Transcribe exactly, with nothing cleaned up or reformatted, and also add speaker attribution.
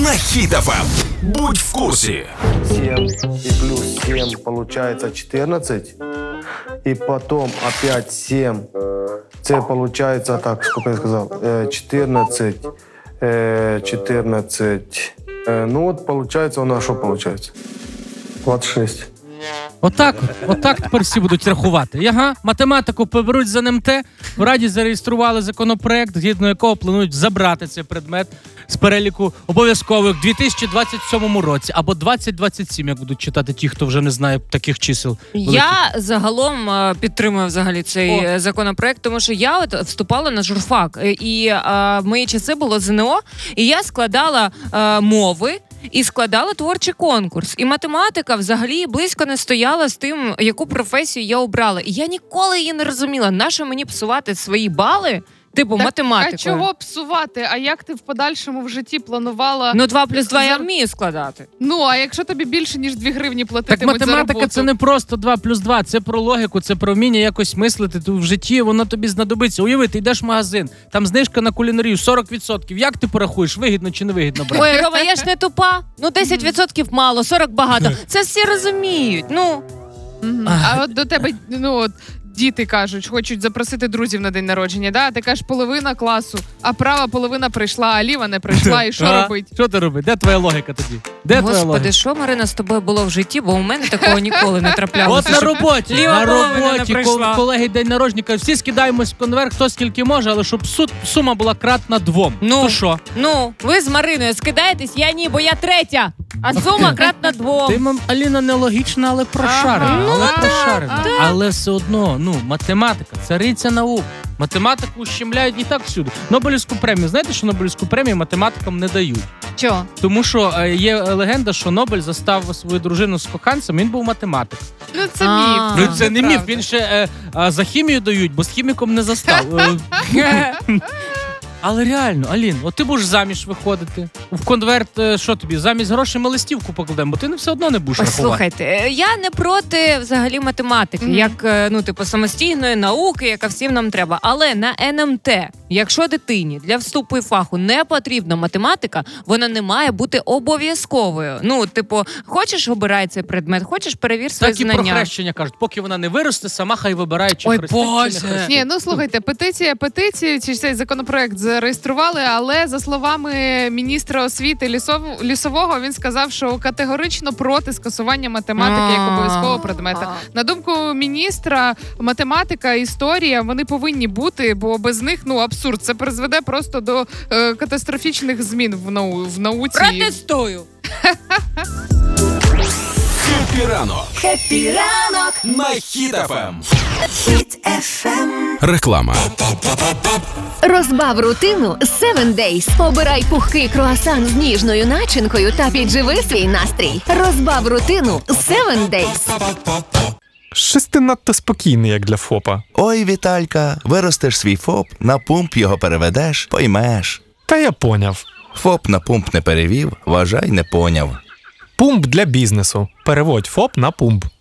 Speaker 1: на Хіт еф ем. Будь в курсі.
Speaker 2: семь и плюс семь получается четырнадцать. И потом опять семь. Це получается, так, сколько я сказал, четырнадцать. четырнадцать. Ну вот получается у нас что получается? двадцать шесть.
Speaker 3: Отак, отак тепер всі будуть рахувати. Ага, математику поберуть з ен ем те. В Раді зареєстрували законопроект, згідно якого планують забрати цей предмет з переліку обов'язкових в дві тисячі двадцять сьомому році. Або двадцять двадцять сім, як будуть читати ті, хто вже не знає таких чисел.
Speaker 4: Я великих. Загалом підтримую взагалі цей О. законопроект, тому що я от вступала на журфак. І а, в мої часи було зе ен о, і я складала а, мови, і складала творчий конкурс. І математика взагалі близько не стояла з тим, яку професію я обрала. І я ніколи її не розуміла. Нащо мені псувати свої бали? Типу, математикою.
Speaker 5: А чого псувати? А як ти в подальшому в житті планувала...
Speaker 4: Ну, два плюс два я вмію складати.
Speaker 5: Ну, а якщо тобі більше, ніж дві гривні платитимуть за роботу?
Speaker 3: Так математика – це не просто два плюс два, це про логіку, це про вміння якось мислити в житті, воно тобі знадобиться. Уяви, ти йдеш в магазин, там знижка на кулінарію сорок відсотків. Як ти порахуєш, вигідно чи не вигідно брати?
Speaker 4: Ой, Рома, я ж не тупа. Ну, десять відсотків мало, сорок багато. Це всі розуміють, ну.
Speaker 5: А от до тебе, ну, от, діти кажуть, хочуть запросити друзів на день народження, да? Ти кажеш, половина класу, а права половина прийшла, а ліва не прийшла, і що робить?
Speaker 3: Що ти робить? Де твоя логіка тоді? Де
Speaker 4: Господи, що, Марина, з тобою було в житті, бо у мене такого ніколи не траплялося.
Speaker 3: От на роботі,
Speaker 4: ліва
Speaker 3: на роботі,
Speaker 4: коли
Speaker 3: колеги день народження, кажуть, всі скидаємось в конверт, хто скільки може, але щоб сума була кратна двом.
Speaker 4: Ну,
Speaker 3: то що?
Speaker 4: Ну, ви з Мариною скидаєтесь, я ні, бо я третя, а сума кратна двом.
Speaker 3: Ти, мам, Аліна, нелогічна, але прошарена.
Speaker 4: Ага.
Speaker 3: Але
Speaker 4: Ну,
Speaker 3: прошарена.
Speaker 4: так.
Speaker 3: Але все одно, ну, математика, цариця наук. Математику ущемляють не так всюди. Нобелівську премію. Знаєте, що Нобелівську премію математикам не дають?
Speaker 4: Чого?
Speaker 3: Тому що е, є легенда, що Нобель застав свою дружину з коханцем, він був математик.
Speaker 5: Ну, це
Speaker 4: А.
Speaker 5: міф.
Speaker 3: Ну, це не міф,
Speaker 5: правда.
Speaker 3: він ще е, е, за хімію дають, бо з хіміком не застав. Е, Але реально, Алін, от ти будеш заміж виходити. В конверт, е, що тобі, замість грошей ми листівку покладемо, бо ти не все одно не будеш рахувати.
Speaker 4: Слухайте, я не проти взагалі математики,
Speaker 5: Мгм.
Speaker 4: як, е, ну, типу, самостійної науки, яка всім нам треба. Але на ен ем те, якщо дитині для вступу і фаху не потрібна математика, вона не має бути обов'язковою. Ну, типу, хочеш обирай цей предмет, хочеш перевір свої
Speaker 3: Так і про
Speaker 4: знання.
Speaker 3: хрещення кажуть, поки вона не виросте, сама хай вибирає, чи
Speaker 4: Ой,
Speaker 3: хрестить, чи не
Speaker 4: Боже.
Speaker 3: хрестить.
Speaker 5: Ні, ну слухайте, петиція, петицію, чи цей законопроект зареєстрували, але за словами міністра освіти Лісов- Лісового, він сказав, що категорично проти скасування математики як обов'язкового предмета. На думку міністра, математика, історія, вони повинні бути, бо без них, ну, абсурд. Це призведе просто до е, катастрофічних змін в, нау- в науці.
Speaker 4: Протестую!
Speaker 1: Хеппі ранок.
Speaker 6: Хеппі ранок.
Speaker 1: На Хіт еф ем.
Speaker 6: Хіт еф ем.
Speaker 1: Реклама.
Speaker 7: Розбав рутину севен дейз. Обирай пухкий круасан з ніжною начинкою та підживи свій настрій. Розбав рутину севен дейз.
Speaker 8: Щось ти надто спокійний, як для ФОПа.
Speaker 9: Ой, Віталька, виростеш свій ФОП, на пумп його переведеш, поймеш.
Speaker 8: Та я поняв.
Speaker 9: ФОП на пумп не перевів, вважай, не поняв.
Speaker 8: Пумп для бізнесу. Переводь ФОП на пумп.